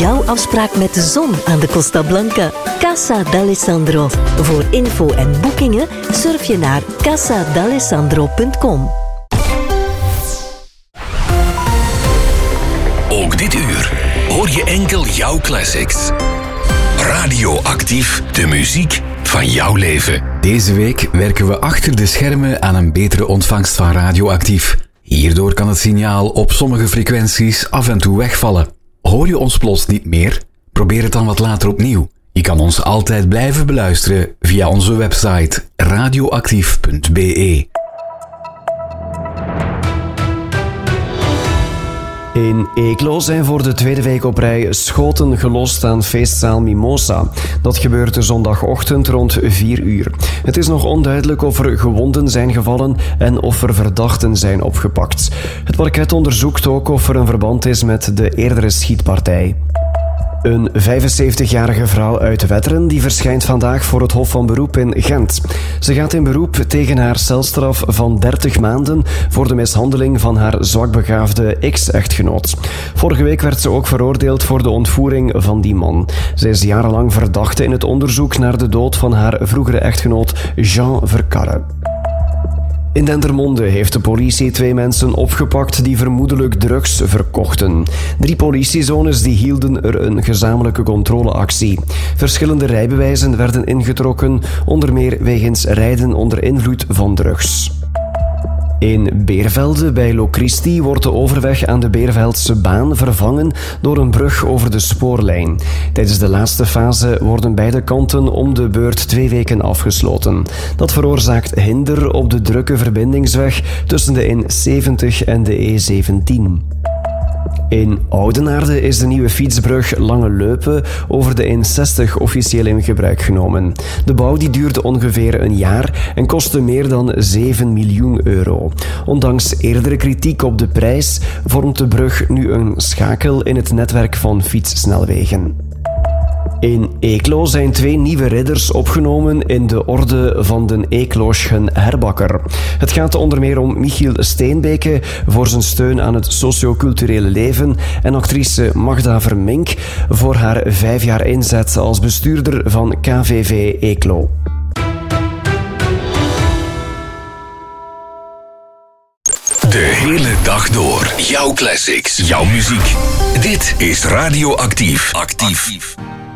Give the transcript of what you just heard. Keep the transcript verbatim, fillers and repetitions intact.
jouw afspraak met de zon aan de Costa Blanca. Casa d'Alessandro. Voor info en boekingen surf je naar casa d'alessandro punt com. Ook dit uur hoor je enkel jouw classics. Radioactief, de muziek van jouw leven. Deze week werken we achter de schermen aan een betere ontvangst van Radioactief. Hierdoor kan het signaal op sommige frequenties af en toe wegvallen. Hoor je ons plots niet meer? Probeer het dan wat later opnieuw. Je kan ons altijd blijven beluisteren via onze website radioactief punt be. In Eeklo zijn voor de tweede week op rij schoten gelost aan feestzaal Mimosa. Dat gebeurde zondagochtend rond vier uur. Het is nog onduidelijk of er gewonden zijn gevallen en of er verdachten zijn opgepakt. Het parket onderzoekt ook of er een verband is met de eerdere schietpartij. Een vijfenzeventigjarige vrouw uit Wetteren die verschijnt vandaag voor het Hof van Beroep in Gent. Ze gaat in beroep tegen haar celstraf van dertig maanden voor de mishandeling van haar zwakbegaafde ex-echtgenoot. Vorige week werd ze ook veroordeeld voor de ontvoering van die man. Zij is jarenlang verdachte in het onderzoek naar de dood van haar vroegere echtgenoot Jean Verkarre. In Dendermonde heeft de politie twee mensen opgepakt die vermoedelijk drugs verkochten. Drie politiezones die hielden er een gezamenlijke controleactie. Verschillende rijbewijzen werden ingetrokken, onder meer wegens rijden onder invloed van drugs. In Beervelde bij Locristi wordt de overweg aan de Beerveldse baan vervangen door een brug over de spoorlijn. Tijdens de laatste fase worden beide kanten om de beurt twee weken afgesloten. Dat veroorzaakt hinder op de drukke verbindingsweg tussen de N zeventig en de E zeventien. In Oudenaarde is de nieuwe fietsbrug Lange Leupen over de N zestig officieel in gebruik genomen. De bouw die duurde ongeveer een jaar en kostte meer dan zeven miljoen euro. Ondanks eerdere kritiek op de prijs vormt de brug nu een schakel in het netwerk van fietssnelwegen. In Eeklo zijn twee nieuwe ridders opgenomen in de orde van de Eekloschen Herbakker. Het gaat onder meer om Michiel Steenbeke voor zijn steun aan het socioculturele leven en actrice Magda Vermink voor haar vijf jaar inzet als bestuurder van K V V Eeklo. De hele dag door. Jouw classics, jouw muziek. Dit is Radioactief. Actief.